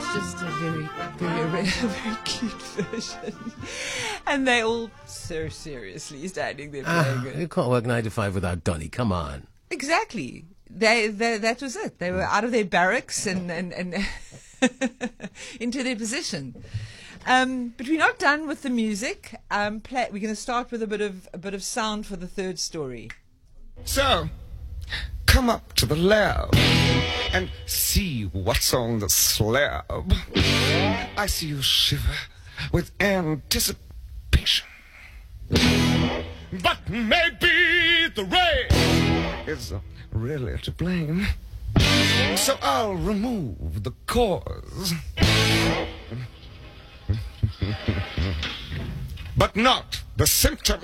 just a very cute version. And they all so seriously standing there playing it. You can't work 9 to 5 without Dolly. Come on. Exactly. That was it. They were out of their barracks and into their position. But we're not done with the music. We're going to start with a bit of sound for the third story. So, come up to the lab and see what's on the slab. I see you shiver with anticipation. But maybe the rain is really to blame. So I'll remove the cause. But not the symptom.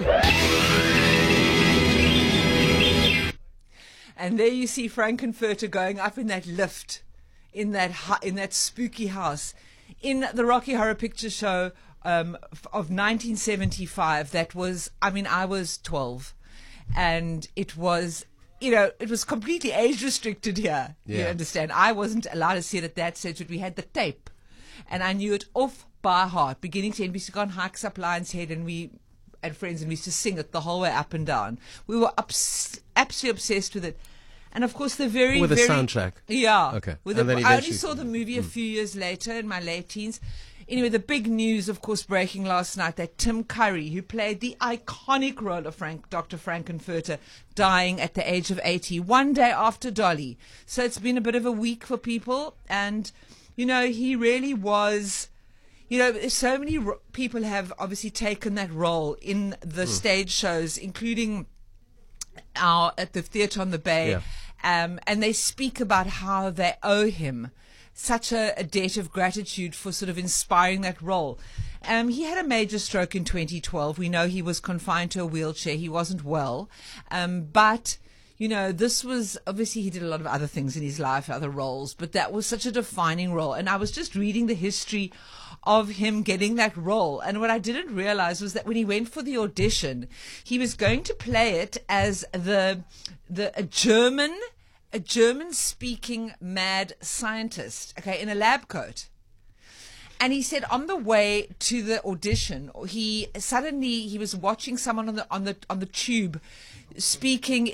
And there you see Frank-N-Furter going up in that lift, in that spooky house, in the Rocky Horror Picture Show of 1975. That was, I was 12, and it was, it was completely age restricted here. Yeah. You understand? I wasn't allowed to see it at that stage, but we had the tape, and I knew it off by heart, beginning to end. We used to go on hikes up Lion's Head, and we had friends, and we used to sing it the whole way up and down. We were absolutely obsessed with it. And of course, the with the soundtrack. Yeah. Okay. I only saw the movie a few years later, in my late teens. Anyway, the big news, of course, breaking last night, that Tim Curry, who played the iconic role of Dr. Frank-N-Furter, dying at the age of 80, one day after Dolly. So it's been a bit of a week for people. And, he really was... so many people have obviously taken that role in the stage shows, including at the Theatre on the Bay. Yeah. And they speak about how they owe him such a debt of gratitude for sort of inspiring that role. He had a major stroke in 2012. We know he was confined to a wheelchair. He wasn't well. But... this was, obviously he did a lot of other things in his life, other roles, but that was such a defining role. And I was just reading the history of him getting that role. And what I didn't realize was that when he went for the audition, he was going to play it as a German speaking mad scientist, okay, in a lab coat. And he said on the way to the audition, he was watching someone on the tube speaking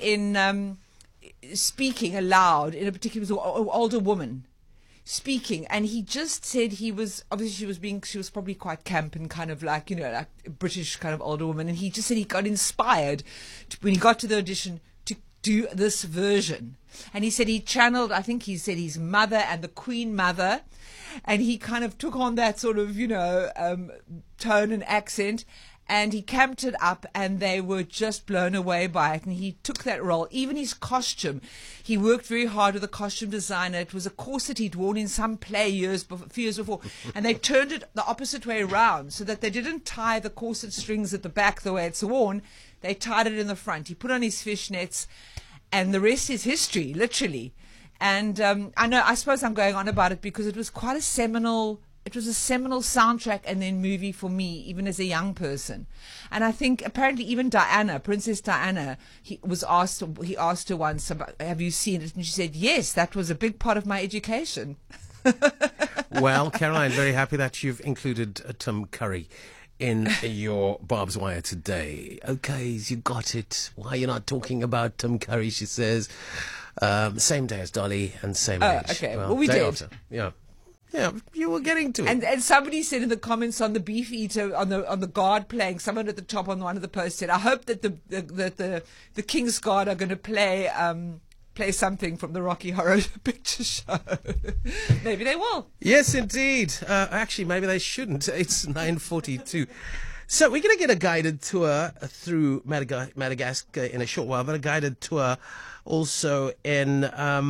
aloud in a particular, older woman speaking, and he just said he was, obviously she was probably quite camp and kind of like like a British kind of older woman, and he just said he got inspired when he got to the audition to do this version. And he said he channeled, I think he said his mother and the Queen Mother, and he kind of took on that sort of, tone and accent, and he camped it up, and they were just blown away by it. And he took that role. Even his costume, he worked very hard with a costume designer. It was a corset he'd worn in some play a few years before, and they turned it the opposite way around so that they didn't tie the corset strings at the back the way it's worn. They tied it in the front. He put on his fishnets, and the rest is history, literally. And I suppose I'm going on about it because it was quite a seminal soundtrack and then movie for me, even as a young person. And I think apparently even Diana, Princess Diana, he asked her once about, have you seen it? And she said, yes, that was a big part of my education. Well, Caroline, very happy that you've included Tim Curry in your Barb's Wire today. Okay, you got it. Why are you not talking about Tim Curry, she says. Same day as Dolly and same age. Okay, well we did. After. Yeah. Yeah, you were getting to it. And somebody said in the comments on the Beef Eater, on the Guard playing, someone at the top on one of the posts said, I hope that the King's Guard are going to play something from the Rocky Horror Picture Show. Maybe they will. Yes, indeed. Actually, maybe they shouldn't. It's 9:42. So we're going to get a guided tour through Madagascar in a short while, but a guided tour also in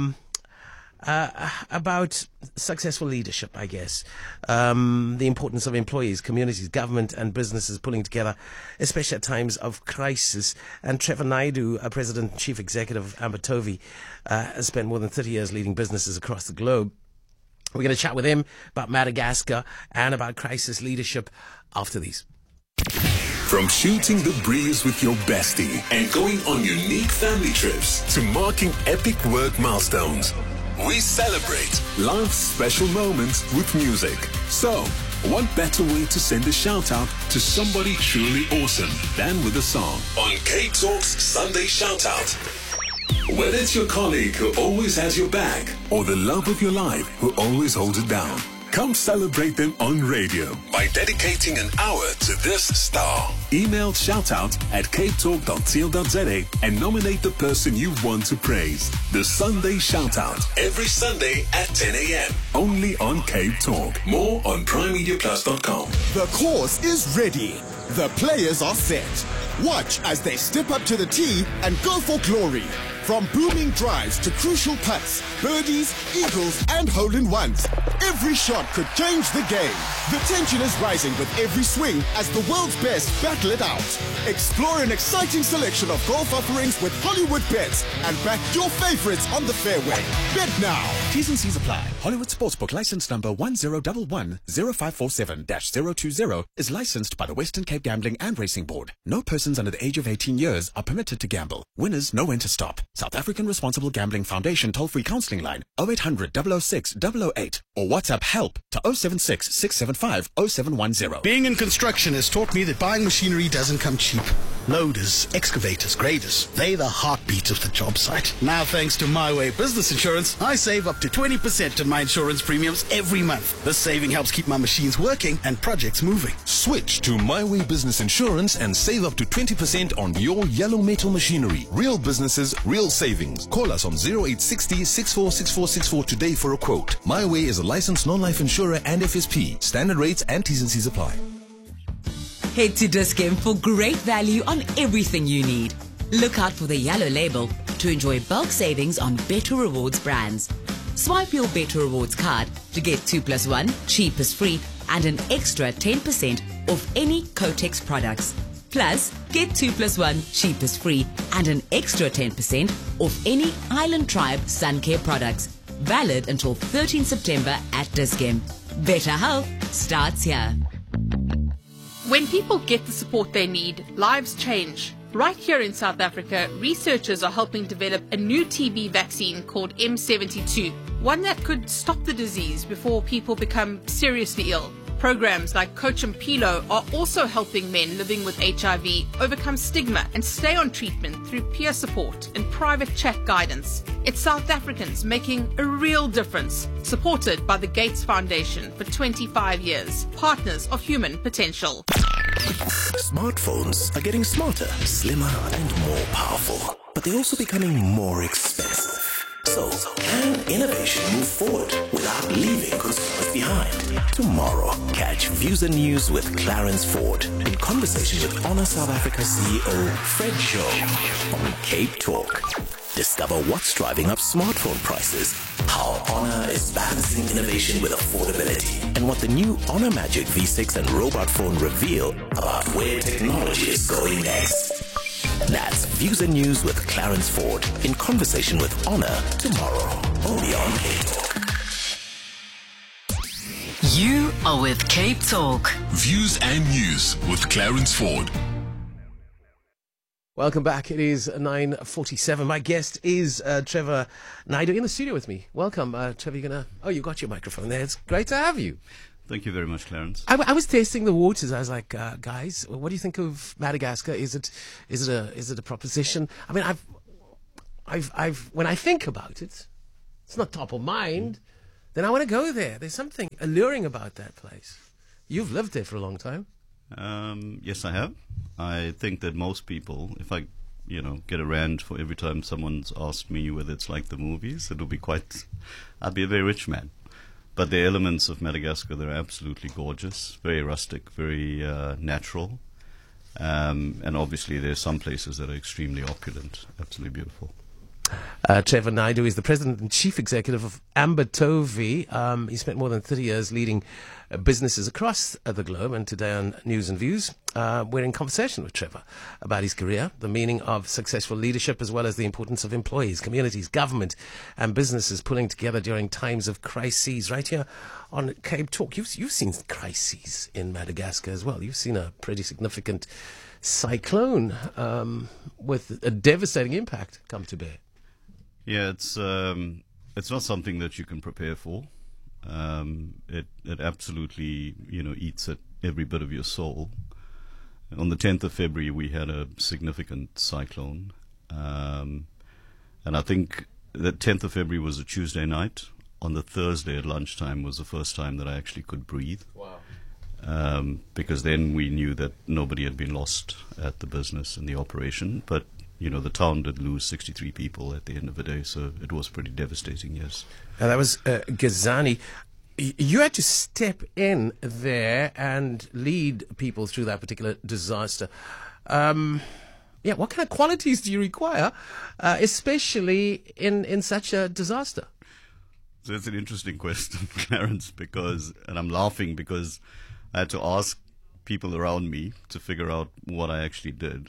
about successful leadership, I guess. The importance of employees, communities, government and businesses pulling together, especially at times of crisis. And Trevor Naidu, President and Chief Executive of Ambatovy, has spent more than 30 years leading businesses across the globe. We're going to chat with him about Madagascar and about crisis leadership after these. From shooting the breeze with your bestie and going on unique family trips to marking epic work milestones, We celebrate life's special moments with music. So, what better way to send a shout out to somebody truly awesome than with a song? On Cape Talk's Sunday Shout Out. Whether it's your colleague who always has your back or the love of your life who always holds it down, come celebrate them on radio by dedicating an hour to this star. Email shoutout@capetalk.co.za and nominate the person you want to praise. The Sunday Shoutout, every Sunday at 10 a.m. Only on Cape Talk. More on primemediaplus.com. The course is ready. The players are set. Watch as they step up to the tee and go for glory. From booming drives to crucial putts, birdies, eagles, and hole-in-ones, every shot could change the game. The tension is rising with every swing as the world's best battle it out. Explore an exciting selection of golf offerings with Hollywood Bets and back your favorites on the fairway. Bet now. T's and C's apply. Hollywood Sportsbook license number 1011-0547-020 is licensed by the Western Cape Gambling and Racing Board. No persons under the age of 18 years are permitted to gamble. Winners know when to stop. South African Responsible Gambling Foundation toll-free counselling line 0800 006 008 or WhatsApp help to 076 675 0710. Being in construction has taught me that buying machinery doesn't come cheap. Loaders, excavators, graders, they're the heartbeat of the job site. Now, thanks to My Way Business Insurance, I save up to 20% on my insurance premiums every month. This saving helps keep my machines working and projects moving. Switch to My Way Business Insurance and save up to 20% on your yellow metal machinery. Real businesses, real savings. Call us on 0860 646464 today for a quote. My Way is a licensed non-life insurer and FSP. Standard rates and T's and C's apply. Head to Dis-Chem for great value on everything you need. Look out for the yellow label to enjoy bulk savings on Better Rewards brands. Swipe your Better Rewards card to get 2+1 cheap is free and an extra 10% off any Kotex products. Plus, get 2+1 cheap is free and an extra 10% off any Island Tribe Sun Care products. Valid until 13 September at Dis-Chem. Better health starts here. When people get the support they need, lives change. Right here in South Africa, researchers are helping develop a new TB vaccine called M72, one that could stop the disease before people become seriously ill. Programs like Coach and Pilo are also helping men living with HIV overcome stigma and stay on treatment through peer support and private chat guidance. It's South Africans making a real difference, supported by the Gates Foundation for 25 years, partners of human potential. Smartphones are getting smarter, slimmer, and more powerful, but they're also becoming more expensive. So, can innovation move forward without leaving consumers behind? Tomorrow, catch Views and News with Clarence Ford in conversation with Honor South Africa CEO Fred Shaw on Cape Talk. Discover what's driving up smartphone prices, how Honor is balancing innovation with affordability, and what the new Honor Magic V6 and robot phone reveal about where technology is going next. That's Views and News with Clarence Ford in conversation with Honor tomorrow, only on Cape Talk. You are with Cape Talk. Views and News with Clarence Ford. Welcome back. It is 9:47. My guest is Trevor Naidu in the studio with me. Welcome, Trevor. You're gonna. Oh, you got your microphone there. It's great to have you. Thank you very much, Clarence. I was tasting the waters. I was like, guys, what do you think of Madagascar? Is it a proposition? I mean, I've when I think about it, it's not top of mind. Then I want to go there. There's something alluring about that place. You've lived there for a long time. Yes, I have. I think that most people, if I, get a rand for every time someone's asked me whether it's like the movies, I'd be a very rich man. But the elements of Madagascar, they're absolutely gorgeous, very rustic, very natural. And obviously there are some places that are extremely opulent, absolutely beautiful. Trevor Naidu is the president and chief executive of Ambertovi. He spent more than 30 years leading businesses across the globe, and today on News and Views, we're in conversation with Trevor about his career, the meaning of successful leadership, as well as the importance of employees, communities, government, and businesses pulling together during times of crises. Right here on Cape Talk, you've seen crises in Madagascar as well. You've seen a pretty significant cyclone with a devastating impact come to bear. Yeah, it's it's not something that you can prepare for. It absolutely, eats at every bit of your soul. On the 10th of February, we had a significant cyclone. And I think the 10th of February was a Tuesday night. On the Thursday at lunchtime was the first time that I actually could breathe. Wow. Because then we knew that nobody had been lost at the business and the operation. But, the town did lose 63 people at the end of the day, so it was pretty devastating, yes. And that was Gazani. You had to step in there and lead people through that particular disaster. What kind of qualities do you require, especially in such a disaster? So it's an interesting question, Clarence, and I'm laughing because I had to ask people around me to figure out what I actually did.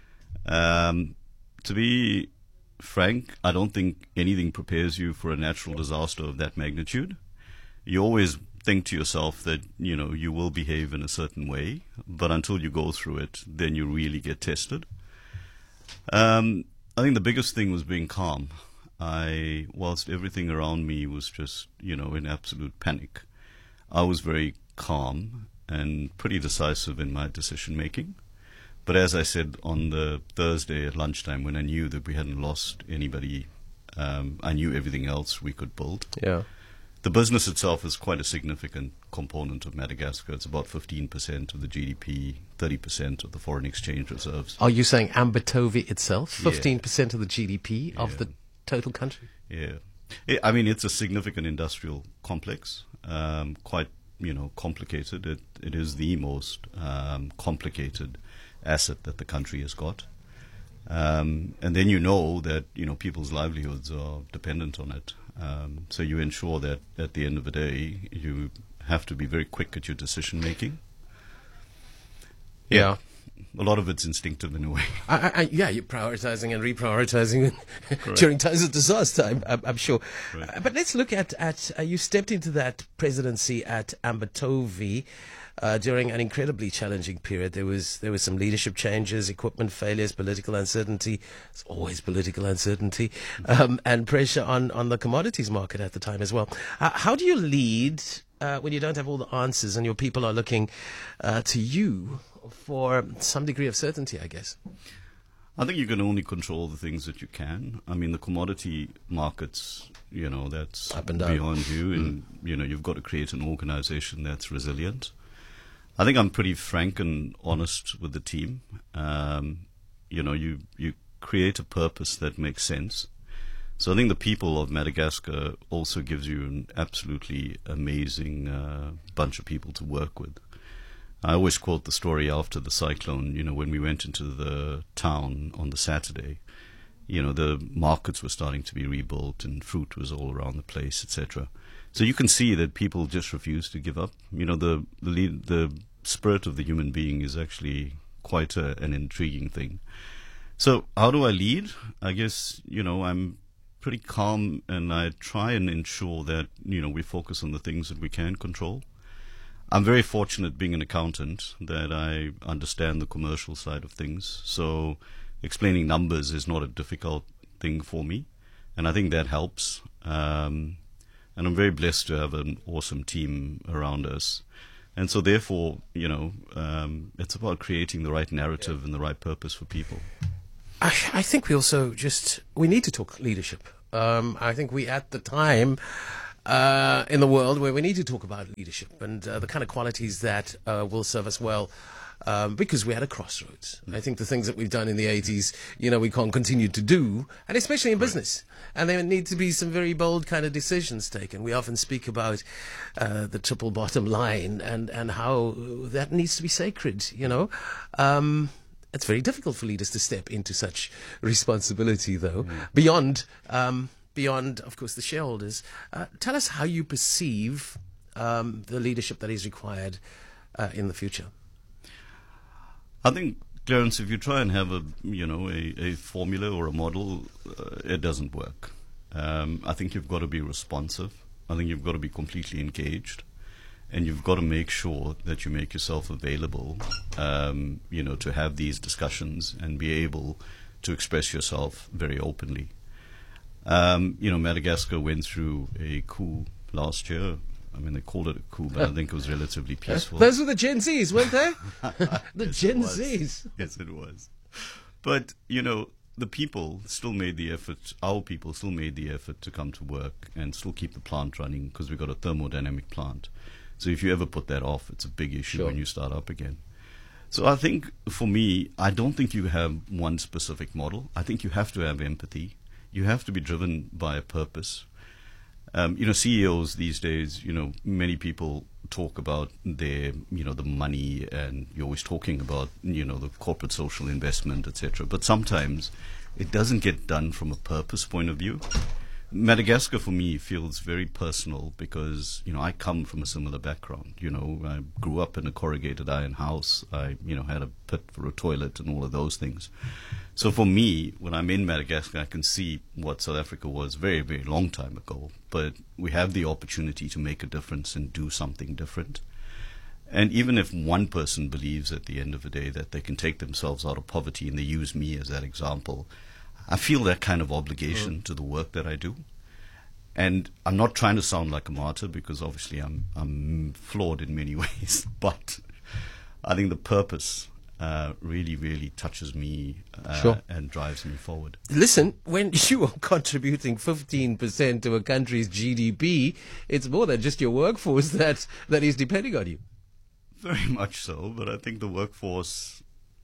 To be frank, I don't think anything prepares you for a natural disaster of that magnitude. You always think to yourself that, you will behave in a certain way, but until you go through it, then you really get tested. I think the biggest thing was being calm. Whilst everything around me was just, in absolute panic, I was very calm and pretty decisive in my decision making. But as I said, on the Thursday at lunchtime, when I knew that we hadn't lost anybody, I knew everything else we could build. Yeah. The business itself is quite a significant component of Madagascar. It's about 15% of the GDP, 30% of the foreign exchange reserves. Are you saying Ambatovi itself, 15% of the GDP of the total country? Yeah. It's a significant industrial complex, quite, complicated. It is the most complicated asset that the country has got. And then that, people's livelihoods are dependent on it. So you ensure that at the end of the day, you have to be very quick at your decision making. Yeah. A lot of it's instinctive in a way. You're prioritizing and reprioritizing during times of disaster, I'm sure. Right. But let's look at you stepped into that presidency at Ambatovi during an incredibly challenging period. There was some leadership changes, equipment failures, political uncertainty. It's always political uncertainty, and pressure on the commodities market at the time as well. How do you lead when you don't have all the answers and your people are looking to you for some degree of certainty, I guess? I think you can only control the things that you can. The commodity markets, that's up and down, beyond you, and you've got to create an organization that's resilient. I think I'm pretty frank and honest with the team. You create a purpose that makes sense. So I think the people of Madagascar also gives you an absolutely amazing bunch of people to work with. I always quote the story after the cyclone, when we went into the town on the Saturday, the markets were starting to be rebuilt and fruit was all around the place, etc. So you can see that people just refuse to give up. The spirit of the human being is actually quite an intriguing thing. So how do I lead? I guess, I'm pretty calm and I try and ensure that, we focus on the things that we can control. I'm very fortunate being an accountant that I understand the commercial side of things. So explaining numbers is not a difficult thing for me. And I think that helps. And I'm very blessed to have an awesome team around us. And so therefore, it's about creating the right narrative and the right purpose for people. I think we need to talk leadership. I think we at the time in the world where we need to talk about leadership and the kind of qualities that will serve us well, because we're at a crossroads. I think the things that we've done in the 80s, we can't continue to do, and especially in business. And there need to be some very bold kind of decisions taken. We often speak about the triple bottom line and how that needs to be sacred, It's very difficult for leaders to step into such responsibility, though, beyond, of course, the shareholders. Tell us how you perceive the leadership that is required in the future. I think, Clarence, if you try and have a formula or a model, it doesn't work. I think you've got to be responsive. I think you've got to be completely engaged. And you've got to make sure that you make yourself available, to have these discussions and be able to express yourself very openly. Madagascar went through a coup last year. I mean, they called it a coup, but I think it was relatively peaceful. Those were the Gen Zs, weren't they? The Gen Zs. Yes, it was. But, the people still made the effort, our people still made the effort to come to work and still keep the plant running because we've got a thermodynamic plant. So if you ever put that off, it's a big issue when you start up again. So I think, for me, I don't think you have one specific model. I think you have to have empathy. You have to be driven by a purpose. CEOs these days, many people talk about their, the money, and you're always talking about, the corporate social investment, etc. But sometimes it doesn't get done from a purpose point of view. Madagascar, for me, feels very personal because, I come from a similar background. I grew up in a corrugated iron house. I, had a pit for a toilet and all of those things. So for me, when I'm in Madagascar, I can see what South Africa was very, very long time ago. But we have the opportunity to make a difference and do something different. And even if one person believes at the end of the day that they can take themselves out of poverty, and they use me as that example, I feel that kind of obligation to the work that I do. And I'm not trying to sound like a martyr because obviously I'm flawed in many ways. But I think the purpose really, really touches me and drives me forward. Listen, when you are contributing 15% to a country's GDP, it's more than just your workforce that is depending on you. Very much so. But I think the workforce...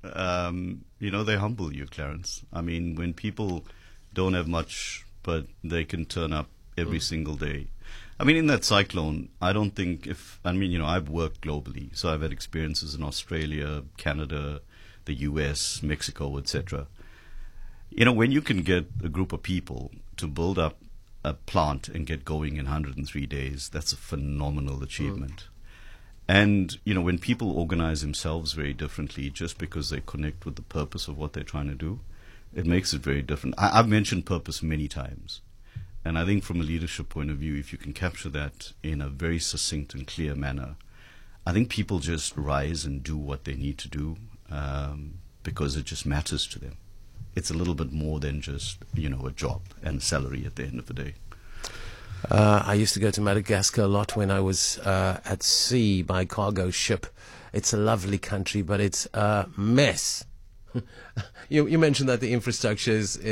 they humble you, Clarence. I mean, when people don't have much, but they can turn up every single day. I mean, in that cyclone, I don't think I've worked globally, so I've had experiences in Australia, Canada, the US, Mexico, etc. When you can get a group of people to build up a plant and get going in 103 days, that's a phenomenal achievement. And, when people organize themselves very differently just because they connect with the purpose of what they're trying to do, it makes it very different. I've mentioned purpose many times. And I think from a leadership point of view, if you can capture that in a very succinct and clear manner, I think people just rise and do what they need to do because it just matters to them. It's a little bit more than just, a job and salary at the end of the day. I used to go to Madagascar a lot when I was at sea by cargo ship. It's a lovely country, but it's a mess. You mentioned that the infrastructure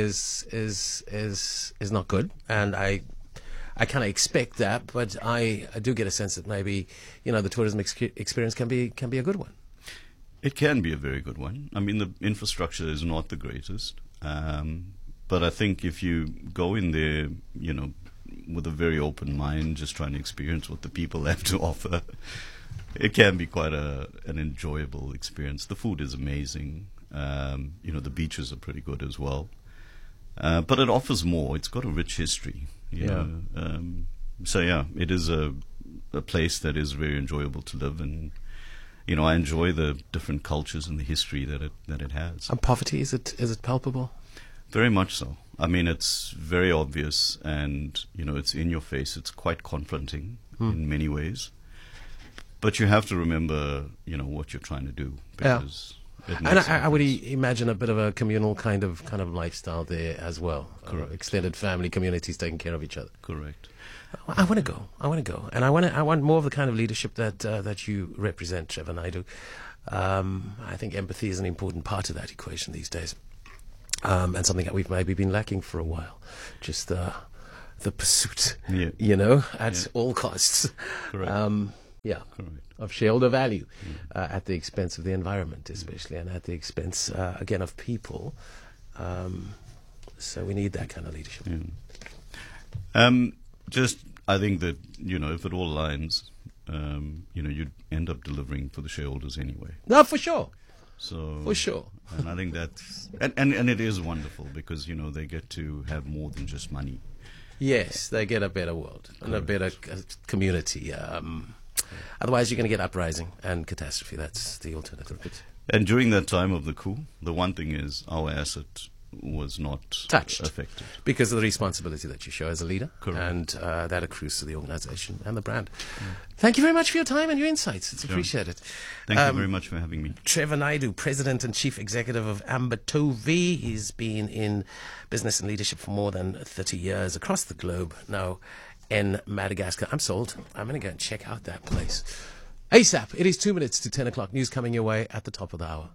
is not good, and I kind of expect that, but I do get a sense that maybe the tourism experience can be a good one. It can be a very good one. I mean, the infrastructure is not the greatest, but I think if you go in there, with a very open mind, just trying to experience what the people have to offer, it can be quite an enjoyable experience. The food is amazing. The beaches are pretty good as well. But it offers more. It's got a rich history. It is a place that is very enjoyable to live in. I enjoy the different cultures and the history that it has. And poverty, is it palpable? Very much so. I mean, it's very obvious, and it's in your face. It's quite confronting in many ways. But you have to remember, what you're trying to do, because and I would imagine a bit of a communal kind of lifestyle there as well. Correct. Extended family, communities taking care of each other. Correct. I want to go, and I want more of the kind of leadership that you represent, Trevor Naidu. I think empathy is an important part of that equation these days. And something that we've maybe been lacking for a while, just the pursuit, at all costs, Correct. Correct. Of shareholder value, at the expense of the environment, especially, and at the expense, again, of people. So we need that kind of leadership. I think that if it all aligns, you'd end up delivering for the shareholders anyway. No, for sure. So for sure. And I think that's and it is wonderful because they get to have more than just money. Yes, they get a better world and a better community. Otherwise, you're going to get uprising and catastrophe. That's the alternative. And during that time of the coup, the one thing is our asset was not touched, affected. Because of the responsibility that you show as a leader. Correct. And that accrues to the organization and the brand. Thank you very much for your time and your insights. It's appreciated. Thank you very much for having me. Trevor Naidu, President and Chief Executive of Ambitovi. He's been in business and leadership for more than 30 years across the globe, now in Madagascar. I'm sold. I'm going to go and check out that place. ASAP, it is 2 minutes to 10 o'clock. News coming your way at the top of the hour.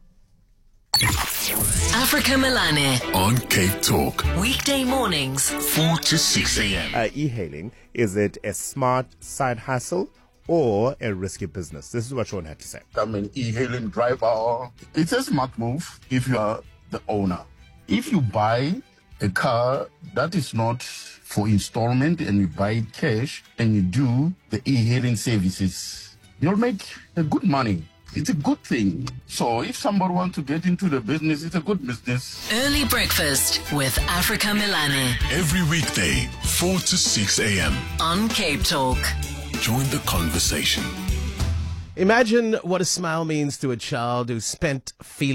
Africa Melane on Cape Talk. Weekday mornings 4 to 6 a.m. E-hailing, is it a smart side hustle or a risky business? This is what Sean had to say. I'm an e-hailing driver. It's a smart move if you are the owner. If you buy a car that is not for installment and you buy it cash and you do the e-hailing services, you'll make a good money. It's a good thing. So if somebody wants to get into the business, it's a good business. Early breakfast with Africa Melane. Every weekday, 4 to 6 a.m. on Cape Talk. Join the conversation. Imagine what a smile means to a child who's spent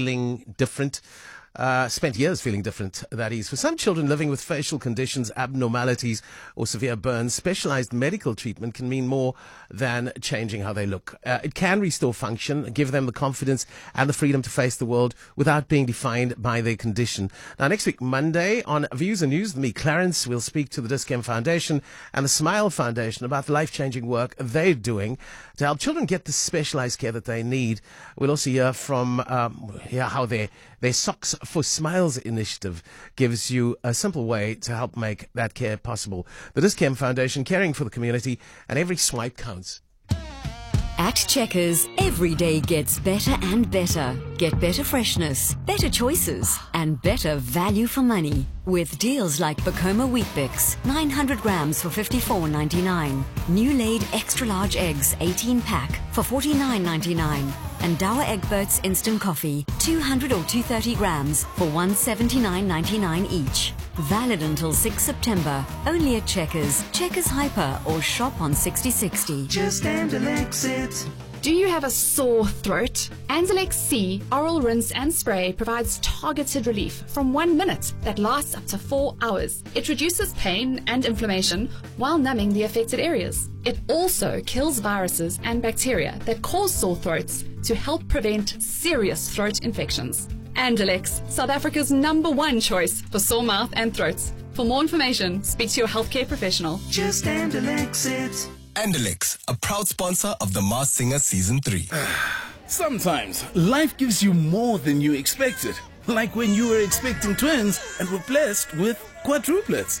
years feeling different, that is. For some children living with facial conditions, abnormalities, or severe burns, specialized medical treatment can mean more than changing how they look. It can restore function, give them the confidence and the freedom to face the world without being defined by their condition. Now, next week, Monday, on Views and News with me, Clarence, we'll speak to the Dis-Chem Foundation and the Smile Foundation about the life-changing work they're doing to help children get the specialized care that they need. We'll also hear from how their Socks for Smiles initiative gives you a simple way to help make that care possible. The Dis-Chem Foundation, caring for the community, and every swipe counts. At Checkers, every day gets better and better. Get better freshness, better choices, and better value for money. With deals like Bacoma Wheat Bix, 900 grams for $54.99. New laid extra large eggs, 18 pack for $49.99. And Dower Egberts Instant Coffee, 200 or 230 grams for $179.99 each. Valid until 6 September. Only at Checkers, Checkers Hyper, or shop on 6060. Just Andalex it. Do you have a sore throat? Andalex C Oral Rinse and Spray provides targeted relief from 1 minute that lasts up to 4 hours. It reduces pain and inflammation while numbing the affected areas. It also kills viruses and bacteria that cause sore throats to help prevent serious throat infections. Andalex, South Africa's #1 choice for sore mouth and throats. For more information, speak to your healthcare professional. Just Andalex it. Andalex, a proud sponsor of The Masked Singer Season 3. Sometimes life gives you more than you expected. Like when you were expecting twins and were blessed with quadruplets.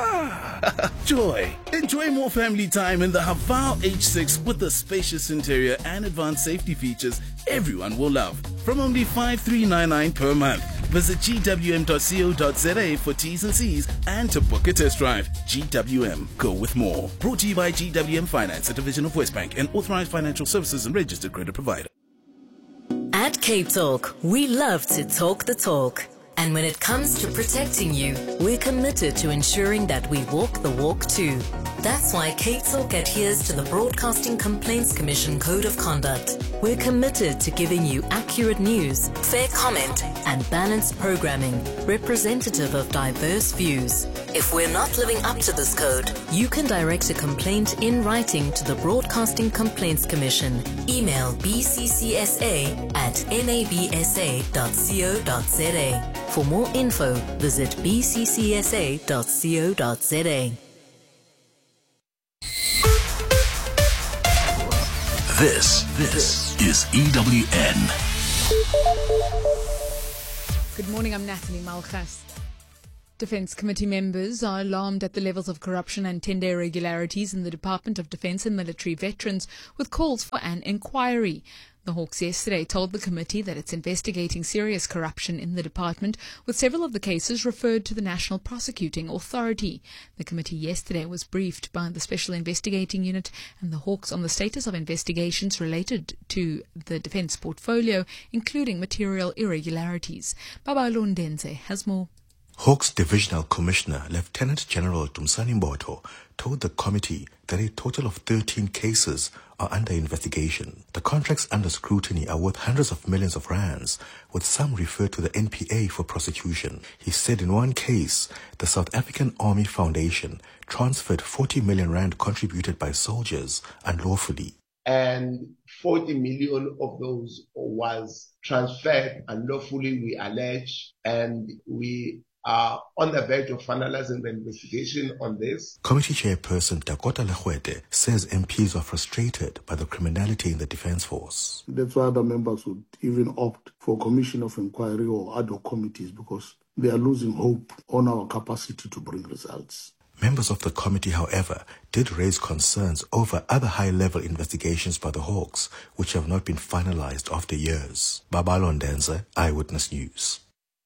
Joy. Enjoy more family time in the Haval H6 with the spacious interior and advanced safety features everyone will love. From only $5,399 per month. Visit gwm.co.za for T's and C's and to book a test drive. GWM. Go with more. Brought to you by GWM Finance, a division of Westbank, and authorized financial services and registered credit provider. At Cape Talk, we love to talk the talk. And when it comes to protecting you, we're committed to ensuring that we walk the walk too. That's why Cape Talk adheres to the Broadcasting Complaints Commission Code of Conduct. We're committed to giving you accurate news, fair comment, and balanced programming, representative of diverse views. If we're not living up to this code, you can direct a complaint in writing to the Broadcasting Complaints Commission. Email bccsa@nabsa.co.za. For more info, visit bccsa.co.za. This is EWN. Good morning, I'm Natalie Malchas. Defence Committee members are alarmed at the levels of corruption and tender irregularities in the Department of Defence and Military Veterans, with calls for an inquiry. The Hawks yesterday told the committee that it's investigating serious corruption in the department, with several of the cases referred to the National Prosecuting Authority. The committee yesterday was briefed by the Special Investigating Unit and the Hawks on the status of investigations related to the defence portfolio, including material irregularities. Baba Lundenze has more. Hawks Divisional Commissioner Lieutenant General Dumsani Mboto told the committee that a total of 13 cases are under investigation. The contracts under scrutiny are worth hundreds of millions of rands, with some referred to the NPA for prosecution. He said in one case, the South African Army Foundation transferred 40 million rand contributed by soldiers unlawfully. And 40 million of those was transferred unlawfully, we allege, and we are on the verge of finalizing the investigation on this. Committee Chairperson Dakota Legwete says MPs are frustrated by the criminality in the Defence Force. That's why other members would even opt for Commission of Inquiry or other committees, because they are losing hope on our capacity to bring results. Members of the committee, however, did raise concerns over other high-level investigations by the Hawks, which have not been finalized after years. Babalo Ndenze, Eyewitness News.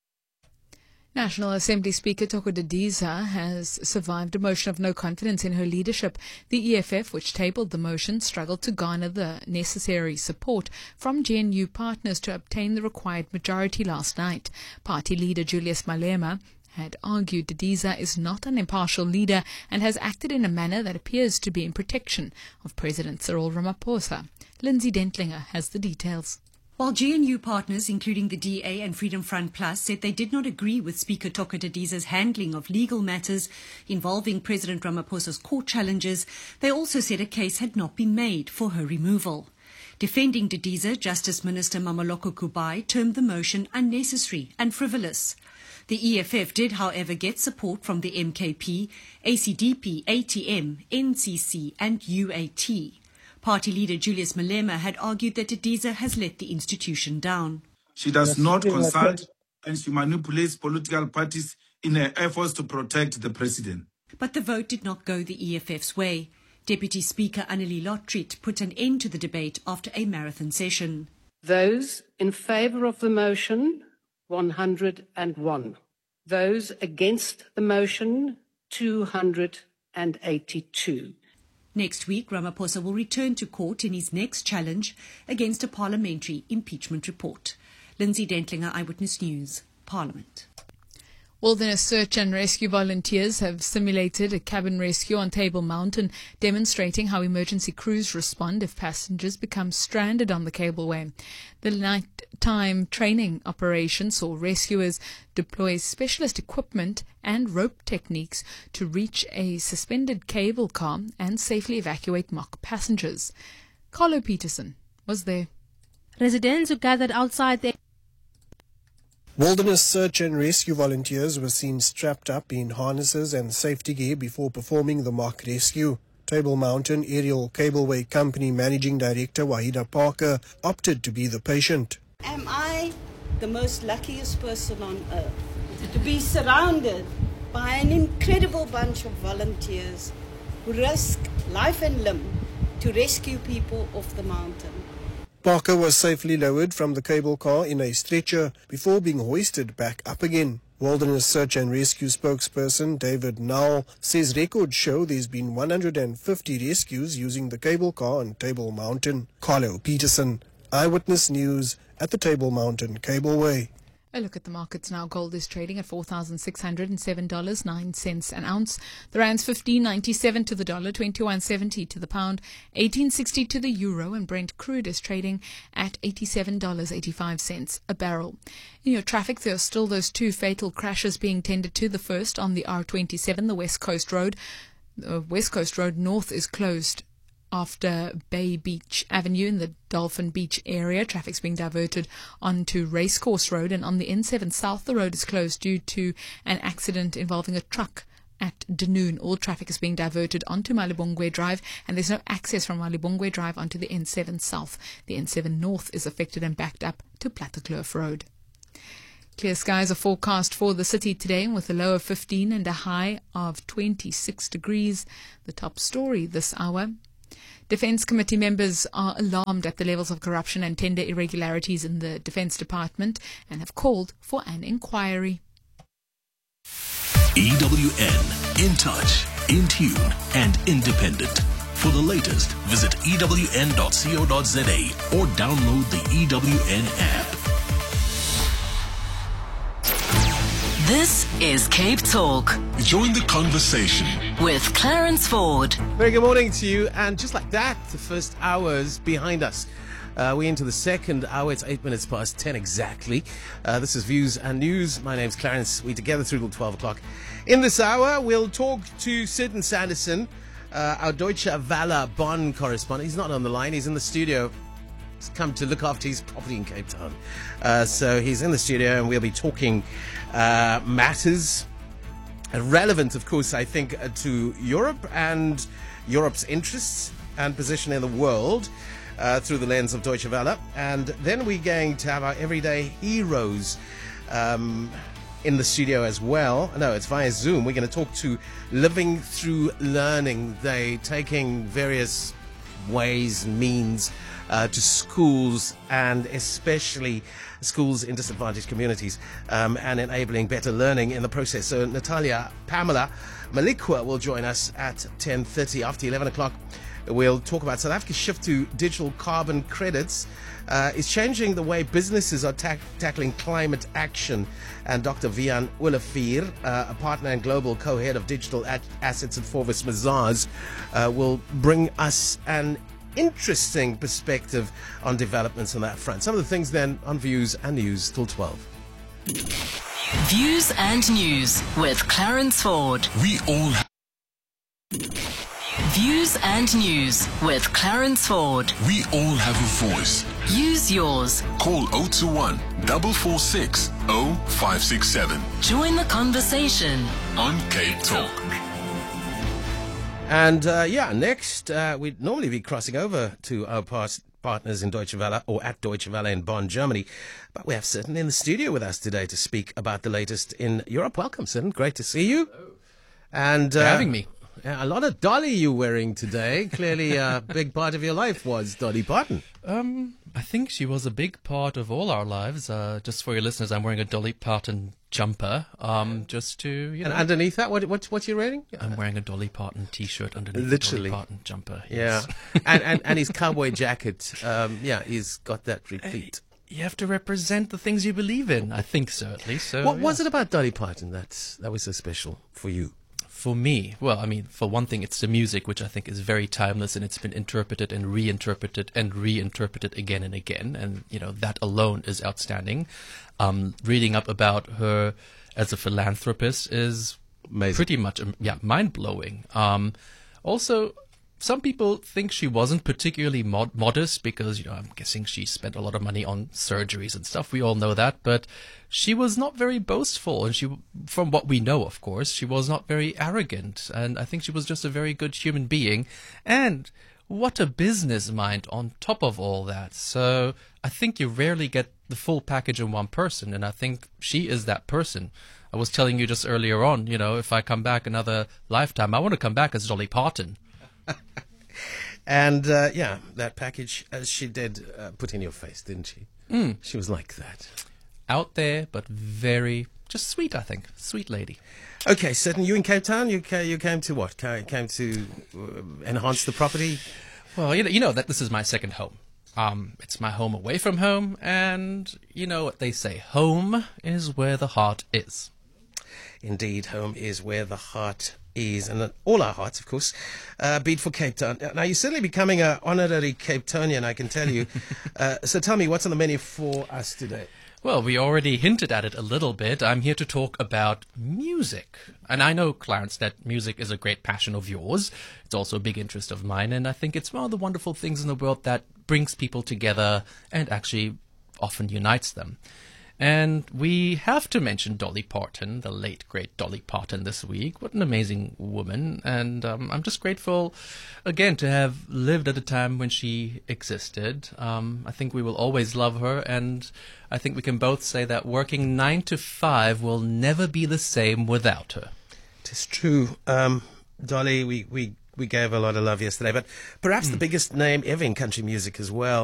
National Assembly Speaker Toko Didiza has survived a motion of no confidence in her leadership. The EFF, which tabled the motion, struggled to garner the necessary support from GNU partners to obtain the required majority last night. Party leader Julius Malema had argued Didiza is not an impartial leader and has acted in a manner that appears to be in protection of President Cyril Ramaphosa. Lindsay Dentlinger has the details. While GNU partners, including the DA and Freedom Front Plus, said they did not agree with Speaker Toko Didiza's handling of legal matters involving President Ramaphosa's court challenges, they also said a case had not been made for her removal. Defending Didiza, Justice Minister Mameloko Kubai termed the motion unnecessary and frivolous. The EFF did, however, get support from the MKP, ACDP, ATM, NCC and UAT. Party leader Julius Malema had argued that Didiza has let the institution down. She does not consult and she manipulates political parties in her efforts to protect the president. But the vote did not go the EFF's way. Deputy Speaker Annelie Lotriet put an end to the debate after a marathon session. Those in favour of the motion, 101. Those against the motion, 282. Next week, Ramaphosa will return to court in his next challenge against a parliamentary impeachment report. Lindsay Dentlinger, Eyewitness News, Parliament. Wilderness search and rescue volunteers have simulated a cabin rescue on Table Mountain, demonstrating how emergency crews respond if passengers become stranded on the cableway. The nighttime training operation saw rescuers deploy specialist equipment and rope techniques to reach a suspended cable car and safely evacuate mock passengers. Carlo Peterson was there. Residents who gathered outside the Wilderness search and rescue volunteers were seen strapped up in harnesses and safety gear before performing the mock rescue. Table Mountain Aerial Cableway Company Managing Director Wahida Parker opted to be the patient. Am I the most luckiest person on earth to be surrounded by an incredible bunch of volunteers who risk life and limb to rescue people off the mountain? Parker was safely lowered from the cable car in a stretcher before being hoisted back up again. Wilderness Search and Rescue spokesperson David Nowell says records show there's been 150 rescues using the cable car on Table Mountain. Carlo Peterson, Eyewitness News at the Table Mountain Cableway. A look at the markets now. Gold is trading at $4,607.09 an ounce. The rand's $15.97 to the dollar, $21.70 to the pound, $18.60 to the euro, and Brent crude is trading at $87.85 a barrel. In your traffic, there are still those two fatal crashes being tended to. The first on the R27, the West Coast Road. West Coast Road North is closed after Bay Beach Avenue in the Dolphin Beach area. Traffic's being diverted onto Racecourse Road, and on the N7 South, the road is closed due to an accident involving a truck at Dunoon. All traffic is being diverted onto Malibongwe Drive, and there's no access from Malibongwe Drive onto the N7 South. The N7 North is affected and backed up to Plattekloof Road. Clear skies are forecast for the city today, with a low of 15 and a high of 26 degrees. The top story this hour: Defence Committee members are alarmed at the levels of corruption and tender irregularities in the Defence Department and have called for an inquiry. EWN, in touch, in tune and independent. For the latest, visit ewn.co.za or download the EWN app. This is Cape Talk Join the conversation. with Clarence Ford. Very good morning to you. And just like that, the first hour's behind us. We're into the second hour. It's 8 minutes past 10 exactly. This is Views and News. My name's Clarence. We're together through till 12 o'clock. In this hour, we'll talk to Sidon Sanderson, our Deutsche Welle Bonn correspondent. He's not on the line. He's in the studio. He's come to look after his property in Cape Town. So he's in the studio and we'll be talking matters relevant, of course, I think, to Europe and Europe's interests and position in the world through the lens of Deutsche Welle. And then we're going to have our everyday heroes in the studio as well. No, it's via Zoom. We're going to talk to Living Through Learning. They're taking various ways and means to schools, and especially schools in disadvantaged communities, and enabling better learning in the process. So Pamela Malikwa will join us at 10:30. After 11 o'clock, we'll talk about South Africa's shift to digital carbon credits. It's changing the way businesses are tackling climate action. And Dr. Vian Olivier, a partner and global co-head of digital assets at Forvis Mazars, will bring us an interesting perspective on developments on that front. Some of the things then on Views and News till 12. Views and News with Clarence Ford. We all Views and News with Clarence Ford. We all have a voice. Use yours. Call 021 446 0567. Join the conversation on Cape Talk. And next we'd normally be crossing over to our partners in Deutsche Welle, or at Deutsche Welle in Bonn, Germany. But we have Sidon in the studio with us today to speak about the latest in Europe. Welcome, Sidon. Great to see you. And for having me. A lot of Dolly you're wearing today. Clearly a big part of your life was Dolly Parton. I think she was a big part of all our lives. Just for your listeners, I'm wearing a Dolly Parton jumper. Just to, you know. And underneath that, what you wearing? I'm wearing a Dolly Parton T-shirt underneath Literally. the Dolly Parton jumper. Yes. Yeah. and his cowboy jacket. He's got that replete. You have to represent the things you believe in. I think so, at least. So, what was it about Dolly Parton that was so special for you? For me, well, I mean, for one thing, it's the music, which I think is very timeless, and it's been interpreted and reinterpreted and reinterpreted again and again. And, you know, that alone is outstanding. Reading up about her as a philanthropist is amazing. Pretty much, mind-blowing. Also, some people think she wasn't particularly modest because, you know, I'm guessing she spent a lot of money on surgeries and stuff. We all know that. But she was not very boastful. And she, from what we know, of course, she was not very arrogant. And I think she was just a very good human being. And what a business mind on top of all that. So I think you rarely get the full package in one person. And I think she is that person. I was telling you just earlier on, you know, if I come back another lifetime, I want to come back as Dolly Parton. And, that package, as she did put in your face, didn't she? She was like that. Out there, but very, just sweet, I think. Sweet lady. Okay, Sidon, you in Cape Town? You came to what? Came to enhance the property? Well, you know that this is my second home. It's my home away from home, and you know what they say, home is where the heart is. Indeed, home is where the heart is, and all our hearts, of course, beat for Cape Town. Now, you're certainly becoming an honorary Cape Townian, I can tell you. So tell me, what's on the menu for us today? Well, we already hinted at it a little bit. I'm here to talk about music. And I know, Clarence, that music is a great passion of yours. It's also a big interest of mine, and I think it's one of the wonderful things in the world that brings people together and actually often unites them. And we have to mention Dolly Parton, the late, great Dolly Parton this week. What an amazing woman. And I'm just grateful, again, to have lived at a time when she existed. I think we will always love her. And I think we can both say that working 9 to 5 will never be the same without her. It is true. Dolly, we gave a lot of love yesterday. But perhaps the biggest name ever in country music as well